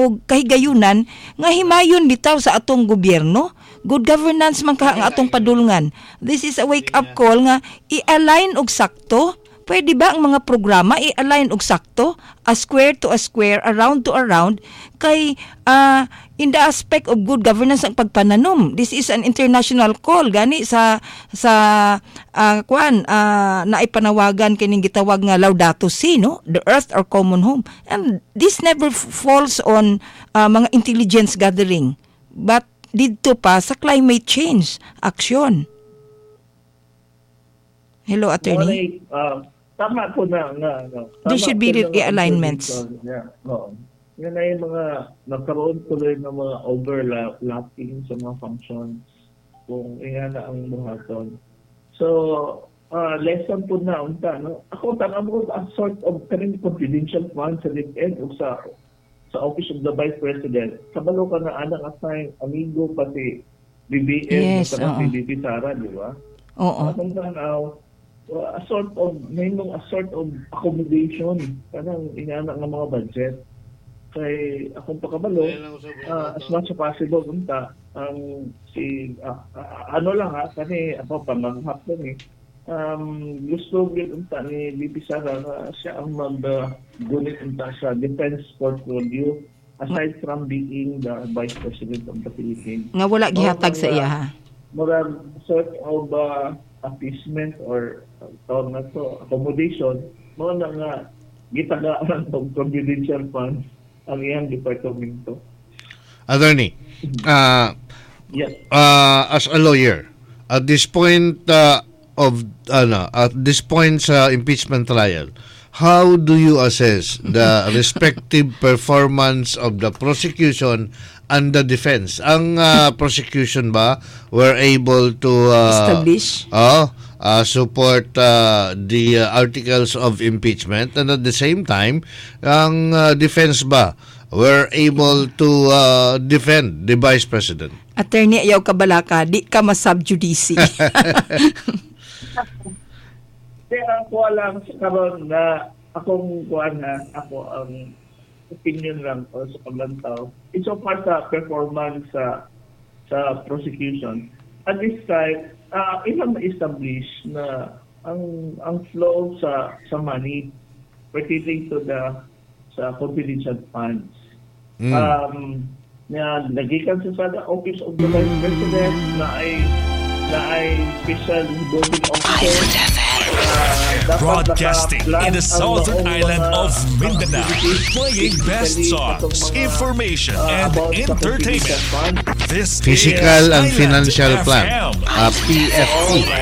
og kahigayunan nga himayon bitaw sa atong gobyerno. Good governance man ka ang atong padulngan. This is a wake-up call nga i-align og sakto. Pwede ba ang mga programa i-align og sakto, a square to a square, around to around, kay in the aspect of good governance ang pagpananom. This is an international call gani sa naipanawagan kining gitawag nga Laudato Si, no? The earth our common home. And this never falls on mga intelligence gathering, but didto pa sa climate change action. Hello, attorney. Tama po na. There should be realignments. Yan ay mga nagkaroon tuloy ng mga overlapping sa mga functions kung iyan na ang buhaton. So, lesson po na unta. No? Ako, tanong ko a sort of confidential fund sa DepEd o sa Office of the Vice President. Kabalo ka na anak assign, amigo, pati BBM, yes, pati BP Sara, di ba? Oo. A sort of accommodation kanang inana nga mga budget kay akong pakabalo as much as possible unta ang kani ako pamanghap lang gusto gid unta ni BP Sara na siya ang mag-gunit unta sa defense portfolio aside from being the Vice President of the Philippines nga wala gihatag sa iya ha murag sort of appeasement or tawag na to, accommodation, mo na nga gitagaan ng confidential funds ang iyang departamento. Attorney, yes. As a lawyer, at this point sa impeachment trial, how do you assess the respective performance of the prosecution and the defense? Ang prosecution ba were able to establish support the articles of impeachment, and at the same time ang defense ba were able to defend the Vice President? Attorney, ayaw ka balaka, di ka masubjudice. Ako lang sa karon na ako ang opinion lang o sa paglantaw. It's so far sa performance sa prosecution. At this time, ilang ma-establish na ang flow sa money pertaining to sa confidential funds. Nagikan sa Office of the Vice President na ay special voting officer. Broadcasting in the southern island of Mindanao, playing best songs, information, and entertainment. This Physical is and Financial Island Plan, FM. PFP.